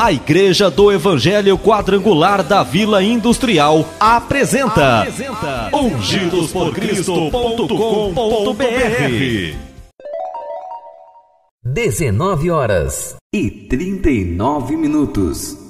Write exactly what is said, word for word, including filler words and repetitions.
A Igreja do Evangelho Quadrangular da Vila Industrial apresenta, apresenta ungidos por cristo ponto com ponto b r. dezenove horas e trinta e nove minutos.